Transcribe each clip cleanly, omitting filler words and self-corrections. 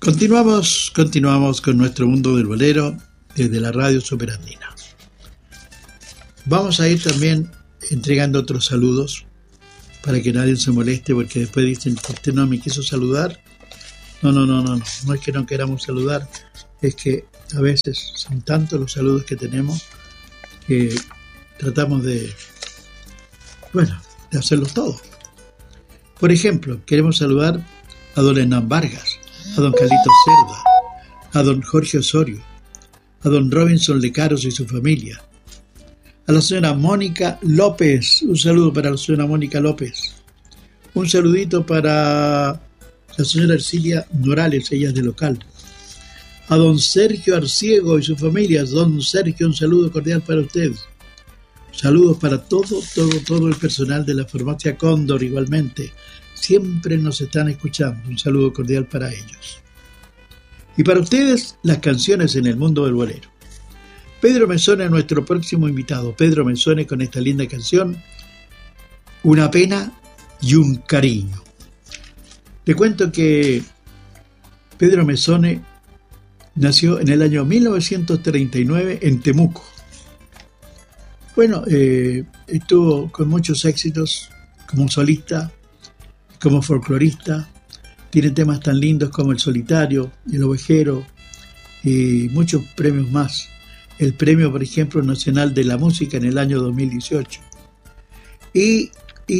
Continuamos con nuestro mundo del bolero desde la radio Superandina. Vamos a ir también entregando otros saludos para que nadie se moleste, porque después dicen que usted no me quiso saludar. No es que no queramos saludar, es que a veces son tantos los saludos que tenemos que tratamos de hacerlos todos. Por ejemplo, queremos saludar a don Hernán Vargas, a don Carlitos Cerda, a don Jorge Osorio, a don Robinson Lecaros y su familia, a la señora Mónica López, un saludo para la señora Mónica López, un saludito para la señora Ercilia Morales, ella es de local, a don Sergio Arciego y su familia. Don Sergio, un saludo cordial para usted. Saludos para todo el personal de la farmacia Cóndor igualmente. Siempre nos están escuchando. Un saludo cordial para ellos. Y para ustedes, las canciones en el mundo del bolero. Pedro Mezzone es nuestro próximo invitado. Pedro Mezzone con esta linda canción, Una pena y un cariño. Te cuento que Pedro Mezzone nació en el año 1939 en Temuco. Bueno, estuvo con muchos éxitos como solista, como folclorista. Tiene temas tan lindos como El Solitario, El Ovejero y muchos premios más. El premio, por ejemplo, Nacional de la Música en el año 2018. Y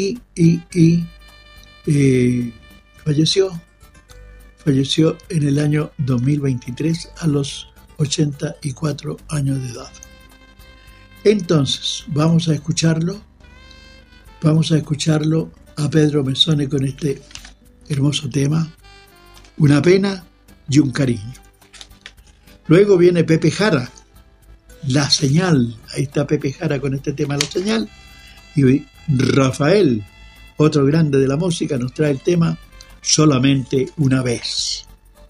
falleció en el año 2023 a los 84 años de edad. Entonces, vamos a escucharlo a Pedro Mezzone con este hermoso tema, Una pena y un cariño. Luego viene Pepe Jara, La Señal. Ahí está Pepe Jara con este tema, La Señal. Y Rafael, otro grande de la música, nos trae el tema Solamente una vez.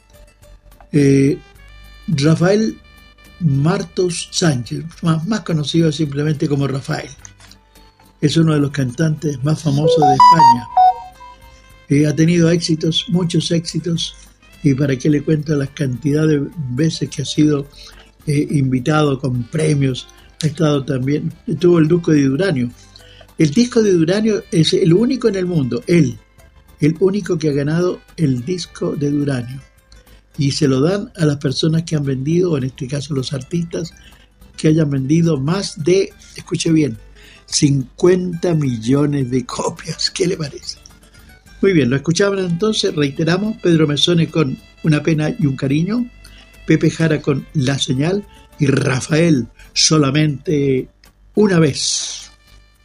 Rafael Martos Sánchez, más conocido simplemente como Rafael, es uno de los cantantes más famosos de España. Ha tenido éxitos, muchos éxitos, y para qué le cuento la cantidad de veces que ha sido invitado con premios. Ha estado también, tuvo el disco de Uranio. El disco de Uranio es el único en el mundo, el único que ha ganado el disco de Uranio. Y se lo dan a las personas que han vendido, o en este caso los artistas, que hayan vendido más de, escuche bien, 50 millones de copias. ¿Qué le parece? Muy bien, lo escuchaban entonces, reiteramos, Pedro Mezzone con Una pena y un cariño, Pepe Jara con La Señal y Rafael, Solamente una vez.